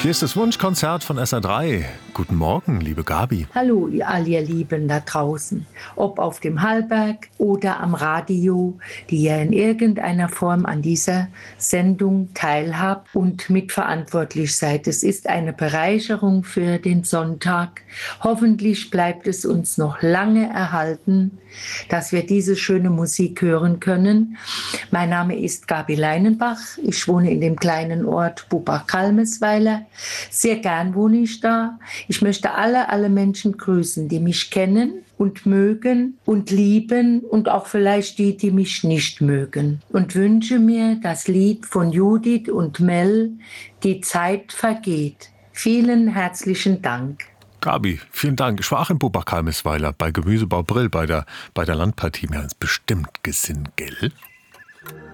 Hier ist das Wunschkonzert von SR3. Guten Morgen, liebe Gabi. Hallo, all ihr Lieben da draußen, ob auf dem Hallberg oder am Radio, die ihr in irgendeiner Form an dieser Sendung teilhabt und mitverantwortlich seid. Es ist eine Bereicherung für den Sonntag. Hoffentlich bleibt es uns noch lange erhalten, dass wir diese schöne Musik hören können. Mein Name ist Gabi Leinenbach. Ich wohne in dem kleinen Ort Burbach-Kalmesweiler. Sehr gern wohne ich da. Ich möchte alle Menschen grüßen, die mich kennen und mögen und lieben und auch vielleicht die mich nicht mögen. Und wünsche mir das Lied von Judith und Mel, Die Zeit vergeht. Vielen herzlichen Dank. Gabi, vielen Dank. Ich war auch in Burbach-Kalmesweiler bei Gemüsebau Brill bei der Landpartie. Mir hat es bestimmt gesinnt, gell?